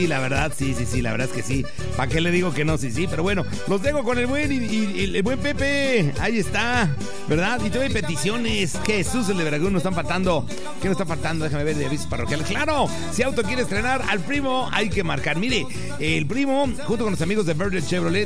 Sí, la verdad, sí, la verdad es que sí. ¿Para qué le digo que no? Sí, pero bueno, los dejo con el buen y el buen Pepe. Ahí está, ¿verdad? Y todavía hay peticiones. Jesús, el de Veracruz, nos están faltando. ¿Qué nos está faltando? Déjame ver de avisos parroquiales. ¡Claro! Si Auto quiere estrenar al primo, hay que marcar. Mire, el primo, junto con los amigos de Verde Chevrolet,